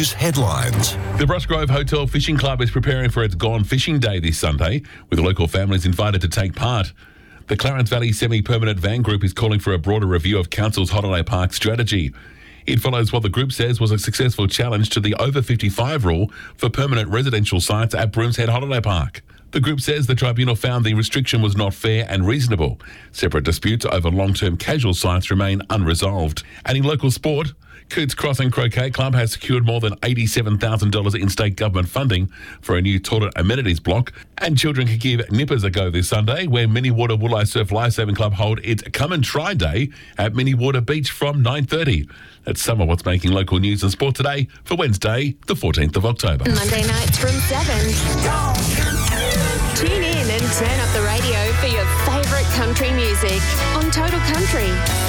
News headlines. The Brushgrove Hotel Fishing Club is preparing for its Gone Fishing Day this Sunday, with local families invited to take part. The Clarence Valley Semi-Permanent Van Group is calling for a broader review of Council's holiday park strategy. It follows what the group says was a successful challenge to the over 55 rule for permanent residential sites at Broomshead Holiday Park. The group says the tribunal found the restriction was not fair and reasonable. Separate disputes over long-term casual sites remain unresolved. And in local sport, Cootes Crossing Croquet Club has secured more than $87,000 in state government funding for a new toilet amenities block. And children can give nippers a go this Sunday, where Mini Water Wooli Surf Lifesaving Club hold its Come and Try Day at Mini Water Beach from 9:30. That's some of what's making local news and sport today for Wednesday, the 14th of October. Monday nights from 7. Tune in and turn up the radio for your favourite country music on Total Country.